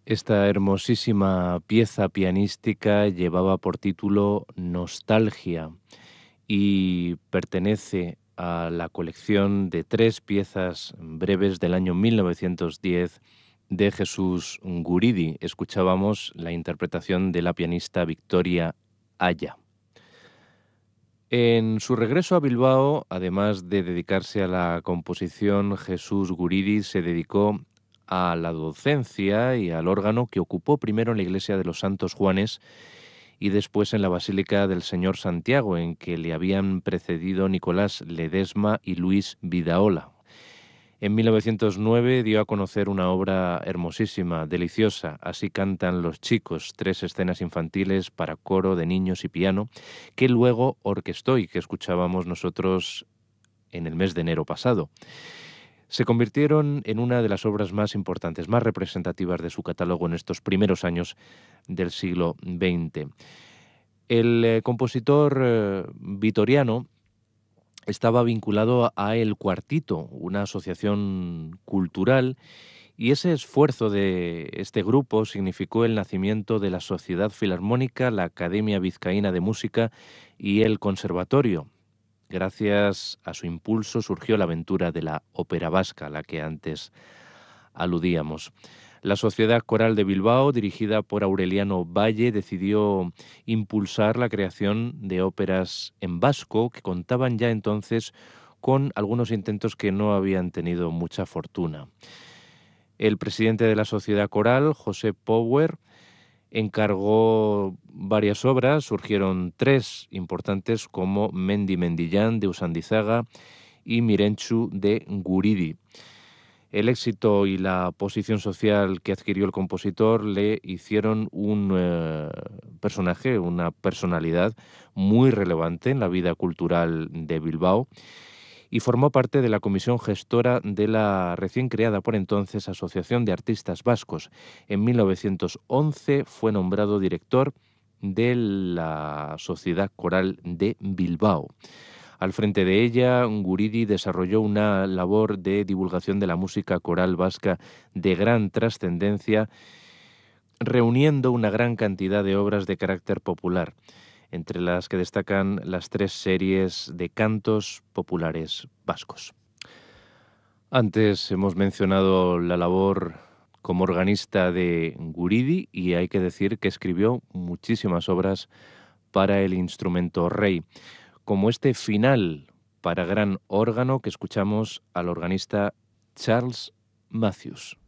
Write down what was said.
Esta hermosísima pieza pianística llevaba por título Nostalgia y pertenece a la colección de 3 piezas breves del año 1910 de Jesús Guridi. Escuchábamos la interpretación de la pianista Victoria Aya. En su regreso a Bilbao, además de dedicarse a la composición, Jesús Guridi se dedicó a la docencia y al órgano, que ocupó primero en la iglesia de los Santos Juanes y después en la Basílica del Señor Santiago, en que le habían precedido Nicolás Ledesma y Luis Vidaola. En 1909 dio a conocer una obra hermosísima, deliciosa, Así cantan los chicos, 3 escenas infantiles para coro de niños y piano, que luego orquestó y que escuchábamos nosotros en el mes de enero pasado. Se convirtieron en una de las obras más importantes, más representativas de su catálogo en estos primeros años del siglo XX. El compositor vitoriano estaba vinculado a El Cuartito, una asociación cultural, y ese esfuerzo de este grupo significó el nacimiento de la Sociedad Filarmónica, la Academia Vizcaína de Música y el Conservatorio. Gracias a su impulso surgió la aventura de la ópera vasca, a la que antes aludíamos. La Sociedad Coral de Bilbao, dirigida por Aureliano Valle, decidió impulsar la creación de óperas en vasco, que contaban ya entonces con algunos intentos que no habían tenido mucha fortuna. El presidente de la Sociedad Coral, José Power, encargó varias obras. Surgieron 3 importantes, como Mendi Mendillán de Usandizaga y Mirenchu de Guridi. El éxito y la posición social que adquirió el compositor le hicieron un personaje, una personalidad muy relevante en la vida cultural de Bilbao, y formó parte de la comisión gestora de la recién creada por entonces Asociación de Artistas Vascos. En 1911 fue nombrado director de la Sociedad Coral de Bilbao. Al frente de ella, Guridi desarrolló una labor de divulgación de la música coral vasca de gran trascendencia, reuniendo una gran cantidad de obras de carácter popular, entre las que destacan las 3 series de cantos populares vascos. Antes hemos mencionado la labor como organista de Guridi, y hay que decir que escribió muchísimas obras para el instrumento rey, como este final para gran órgano que escuchamos al organista Charles Matthews.